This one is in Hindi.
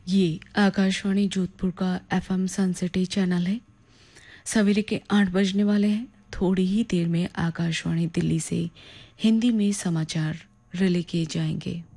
ये आकाशवाणी जोधपुर का एफएम सनसिटी चैनल है। सवेरे के 8 बजने वाले हैं। थोड़ी ही देर में आकाशवाणी दिल्ली से हिंदी में समाचार रिले किए जाएंगे।